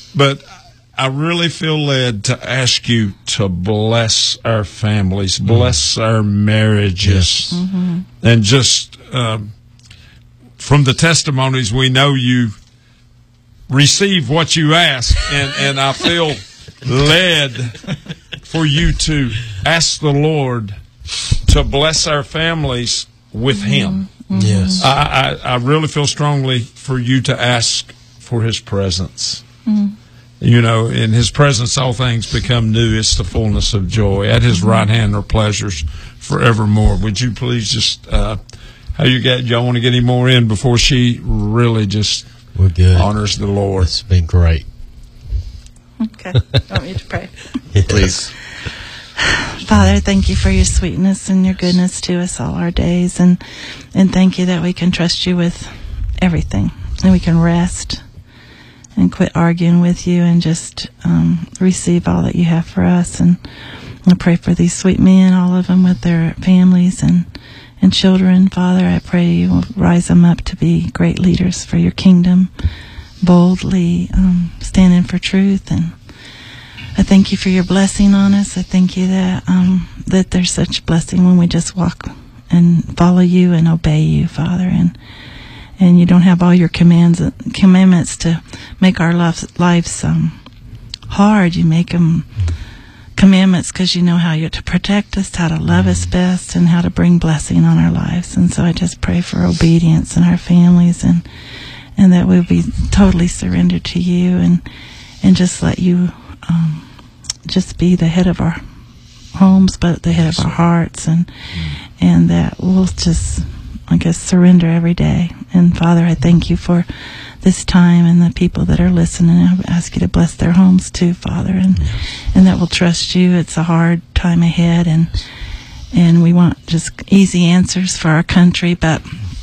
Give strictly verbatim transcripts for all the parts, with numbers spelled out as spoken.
but I really feel led to ask you to bless our families, bless mm. our marriages, yes. mm-hmm. and just um, from the testimonies, we know you receive what you ask, and, and I feel led for you to ask the Lord to bless our families with Him. Mm-hmm. Yes, I, I, I really feel strongly for you to ask for His presence. Mm-hmm. You know, in His presence, all things become new. It's the fullness of joy. At His right hand are pleasures forevermore. Would you please just, uh, how you got, y'all want to get any more in before she really just We're good. honors the Lord? It's been great. Okay. Want me to pray? Yes. Please. Father, thank you for your sweetness and your goodness to us all our days. And, and thank you that we can trust you with everything. And we can rest and quit arguing with you and just um, receive all that you have for us. And I pray for these sweet men, all of them with their families and, and children. Father, I pray you will rise them up to be great leaders for your kingdom, boldly um, standing for truth. And I thank you for your blessing on us. I thank you that um, that there's such blessing when we just walk and follow you and obey you, Father. And And you don't have all your commands, commandments to make our lives, lives um, hard. You make them commandments because you know how you're to protect us, how to love us best, and how to bring blessing on our lives. And so I just pray for obedience in our families, and and that we'll be totally surrendered to you, and and just let you um, just be the head of our homes, but the head of our hearts, and and that we'll just, I guess, surrender every day. And Father, I thank you for this time and the people that are listening. I ask you to bless their homes too, Father, and yes. and that we'll trust you. It's a hard time ahead, and and we want just easy answers for our country, but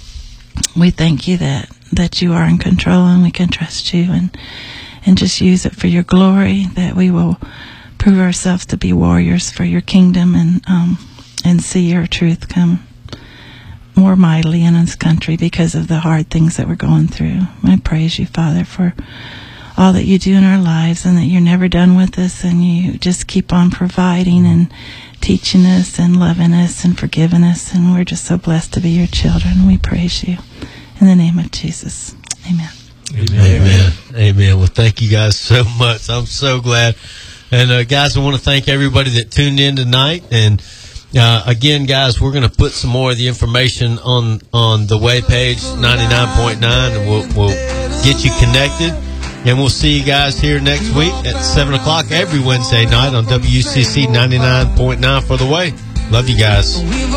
we thank you that that you are in control, and we can trust you, and and just use it for your glory, that we will prove ourselves to be warriors for your kingdom, and um and see your truth come more mightily in this country because of the hard things that we're going through. I praise you, Father, for all that you do in our lives, and that you're never done with us, and you just keep on providing and teaching us and loving us and forgiving us, and we're just so blessed to be your children. We praise you in the name of Jesus. Amen. Amen. Amen. Amen. Well, thank you guys so much. I'm so glad. And uh, guys, I want to thank everybody that tuned in tonight. And Uh, again, guys, we're going to put some more of the information on on the way page, ninety-nine point nine, and we'll, we'll get you connected. And we'll see you guys here next week at seven o'clock every Wednesday night on W C C ninety-nine point nine for The Way. Love you guys.